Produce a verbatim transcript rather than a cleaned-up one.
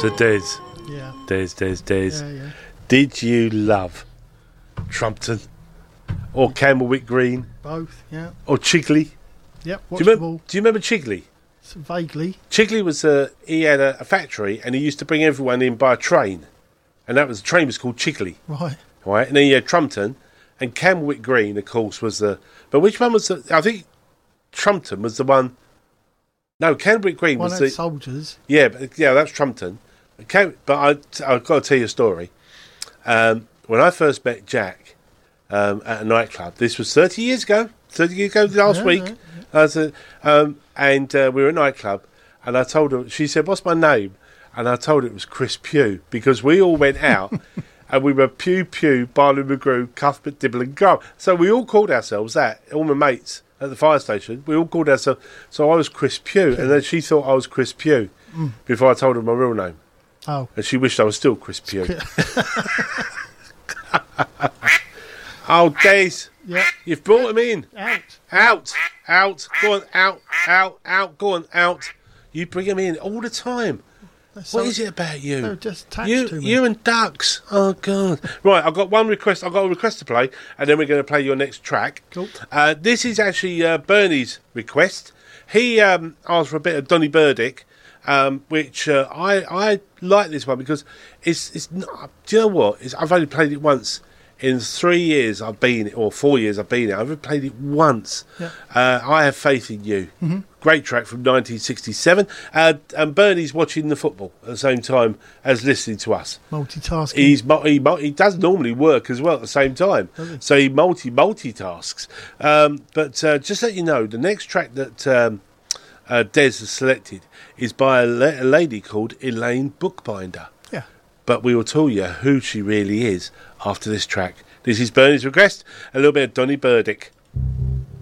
So Des, Yeah. Des, Des, Des, Yeah, yeah. did you love Trumpton or Camberwick Green Both, yeah. or Chigley? Yep, Do watch you, the remember, ball. do you remember Chigley? S- Vaguely. Chigley was a, he had a, a factory and he used to bring everyone in by train. And that was, the train was called Chigley. Right. Right, and then you had Trumpton, and Camberwick Green, of course, was the. But which one was the? I think Trumpton was the one. No, Camberwick Green One was had the. soldiers. Yeah, but yeah, that's Trumpton. Cam, but I, I've got to tell you a story. Um, when I first met Jack um, at a nightclub, this was thirty years ago. Thirty years ago, last Yeah, week, yeah, I was, uh, um, and uh, we were at a nightclub, and I told her. She said, "What's my name?" And I told her it was Chris Pugh because we all went out. And we were Pew Pew, Barlow McGrew, Cuthbert, Dibble and Grant. So we all called ourselves that. All my mates at the fire station, we all called ourselves. So I was Chris Pugh, and then she thought I was Chris Pugh Mm. before I told her my real name. Oh. And she wished I was still Chris Pugh. Oh, Des, Yeah. you've brought him in. Out. Out, out, go on, out, out, out, go on, out. You bring him in all the time. That's What so- is it about you? They're just attached You, to me. you and ducks. Oh God! Right, I've got one request. I've got a request to play, and then we're going to play your next track. Cool. Uh, this is actually uh, Bernie's request. He um, asked for a bit of Donny Burdick, um, which uh, I I like this one because it's it's. Not, do you know what? It's, I've only played it once in three years. I've been or four years. I've been it. I've only played it once. Yeah. Uh, I Have Faith in You. Mm-hmm. Great track from nineteen sixty-seven. Uh, and Bernie's watching the football at the same time as listening to us. Multitasking. He's mu- he, mu- he does normally work as well at the same time, Does he? so he multi multitasks. Um, but uh, just let you know, the next track that um, uh, Des has selected is by a, la- a lady called Elaine Bookbinder. Yeah. But we will tell you who she really is after this track. This is Bernie's request. A little bit of Donny Burdick.